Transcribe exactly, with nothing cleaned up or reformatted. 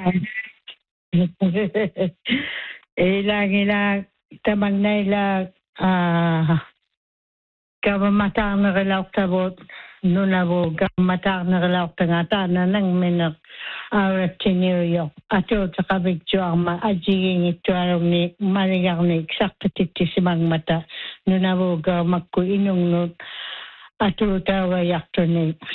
Ilang ilang tamang na ilang ah kamamatang na relaw tabot nunabo kamamatang na relaw tangata na nang minak arat tiniriyo ato sa kabigyo ang maajiging ito arong ni manigang ni eksakta titi simang mata nunabo ka magkuinong nun ato tawa yakto ni